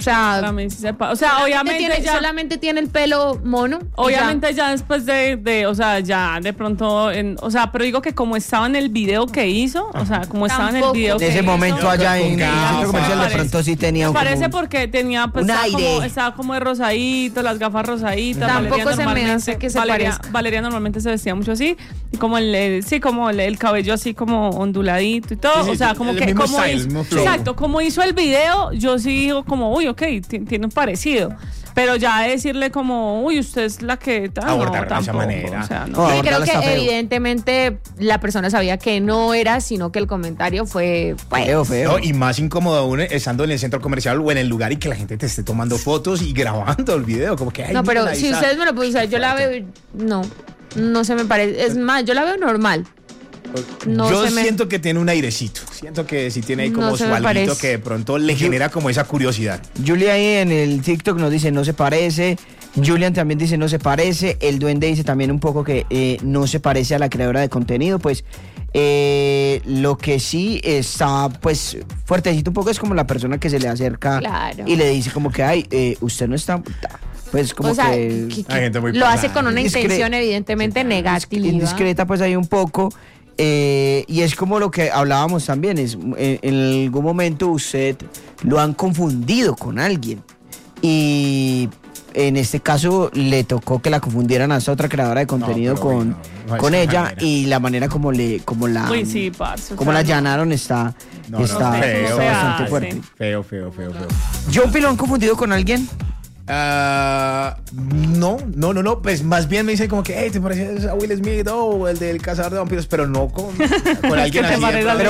Para mí sí o sea, obviamente ya solamente tiene el pelo mono. Obviamente ya después de o sea, ya de pronto, o sea, pero digo que como estaba en el video que hizo, o sea, como estaba en el video que hizo. En ese momento allá en el centro comercial de pronto sí tenía me parece porque tenía pues estaba como de rosadito, las gafas rosaditas. Tampoco se me hace que se parezca. Valeria normalmente se vestía mucho así, y como el cabello así como onduladito y todo, o sea, como que como exacto, como hizo el video, yo sí digo como, uy, ok, tiene un parecido. Pero ya decirle como, uy, usted es la que abordar de esa manera. O sea, no. Sí, creo que evidentemente la persona sabía que no era, sino que el comentario fue feo. No, y más incómodo aún estando en el centro comercial o en el lugar y que la gente te esté tomando fotos y grabando el video, como que no, pero si ustedes me lo pueden usar, yo la veo, no se me parece, es más, yo la veo normal. Yo siento que tiene un airecito. Siento que sí tiene ahí como su alguito que de pronto le genera como esa curiosidad. Julia ahí en el TikTok nos dice no se parece. Julian también dice no se parece. El Duende dice también un poco que no se parece a la creadora de contenido. Pues lo que sí está pues fuertecito un poco es como la persona que se le acerca y le dice como que ay, usted no está... Pues como que lo hace con una intención evidentemente negativa. Indiscreta pues hay un poco. Y es como lo que hablábamos también, es en algún momento usted lo han confundido con alguien y en este caso le tocó que la confundieran a esa otra creadora de contenido con ella y la manera como la allanaron está bastante fuerte. Feo. ¿John lo han confundido con alguien? No, pues más bien me dicen como que, hey, ¿te pareces a Will Smith o el del cazador de vampiros? Pero no con alguien así. Pero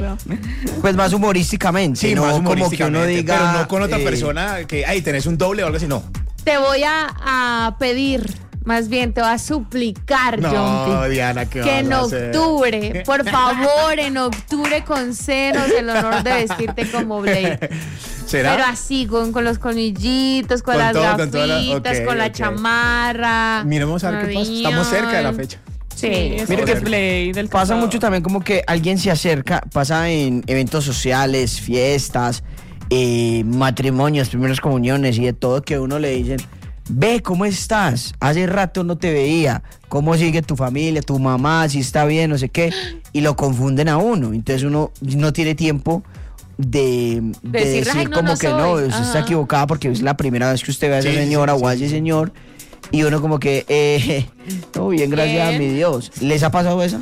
más humorísticamente. Sí, no más humorísticamente, como que uno diga, pero no con otra persona que, ay, tenés un doble o algo así, no. Te voy a pedir, más bien te voy a suplicar, John, Diana, que en octubre, por favor, en octubre concedos el honor de vestirte como Blade. ¿Será? Pero así, con los colmillitos, con las gafitas, con la chamarra. Miremos a ver qué pasa. Estamos cerca de la fecha. Sí, mire que Blade pasa mucho también como que alguien se acerca, pasa en eventos sociales, fiestas, matrimonios, primeras comuniones y de todo, que uno le dicen, ve, ¿cómo estás? Hace rato no te veía. ¿Cómo sigue tu familia, tu mamá, si está bien, no sé qué? Y lo confunden a uno. Entonces uno no tiene tiempo de decir como que no, usted está equivocada porque es la primera vez que usted ve a esa señora o a ese señor. Y uno como que, todo bien, gracias a mi Dios. ¿Les ha pasado eso?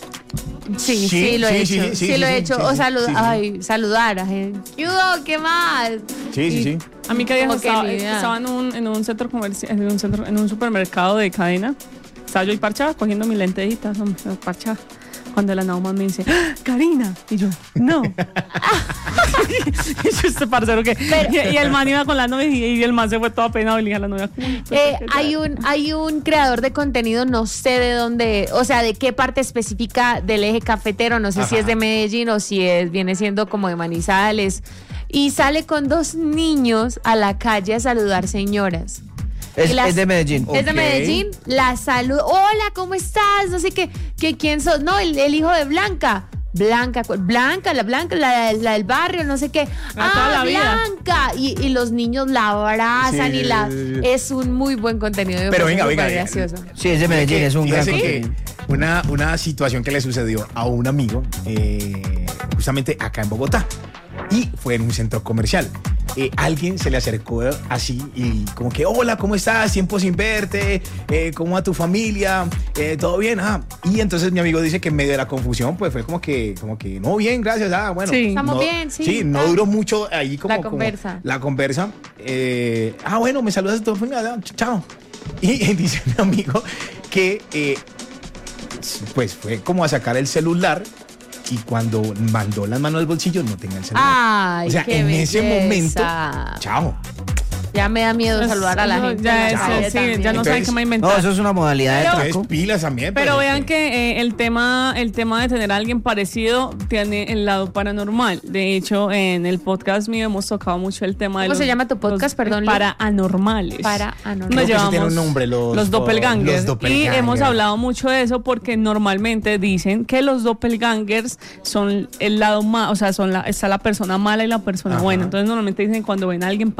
Sí, lo he hecho. Sí, lo he hecho. O saludar a gente. ¿Qué más? Sí. A mí que estaba en un centro comercial, en un supermercado de cadena. Estaba yo y parchada cogiendo mis lentejitas, parchada. Cuando la Nauma me dice, ¡Ah, Karina! Y yo, no. Y yo, este parcero que... Y el man iba con la novia y el man se fue todo apenado y le dije a la novia... Hay un creador de contenido, no sé de dónde, o sea, de qué parte específica del eje cafetero, no sé si es de Medellín o si viene siendo como de Manizales, y sale con 2 niños a la calle a saludar señoras. Es de Medellín. Es de Medellín, la saluda, hola, ¿cómo estás? No sé qué quién sos, no, el hijo de Blanca, la del barrio, no sé qué. La Blanca. Y los niños la abrazan es un muy buen contenido. Pero venga. Gracioso. Sí, es de Medellín, es un gran contenido. Una situación que le sucedió a un amigo, justamente acá en Bogotá. Y fue en un centro comercial. Alguien se le acercó así y como que, hola, ¿cómo estás? Tiempo sin verte, ¿cómo va tu familia? ¿Todo bien? Y entonces mi amigo dice que en medio de la confusión, pues fue como que no, bien, gracias, bueno. Sí. Estamos bien, sí. Sí, no duró mucho ahí la conversa. Bueno, me saludas a tu familia, chao. Y dice mi amigo que, pues fue como a sacar el celular. Y cuando mandó las manos al bolsillo, no tenía el celular. Ay, o sea, qué en belleza. ese momento, chao. Ya me da miedo saludar a la gente. Ya no saben qué me ha inventado. No, eso es una modalidad de traco. Pilas también. Pero vean que el tema de tener a alguien parecido tiene el lado paranormal. De hecho, en el podcast mío hemos tocado mucho el tema de ¿Cómo se llama tu podcast? Perdón. Paranormales. Nos llevamos tiene un nombre, los doppelgangers. Y hemos hablado mucho de eso porque normalmente dicen que los doppelgangers son el lado más, o sea, está la persona mala y la persona buena. Entonces normalmente dicen cuando ven a alguien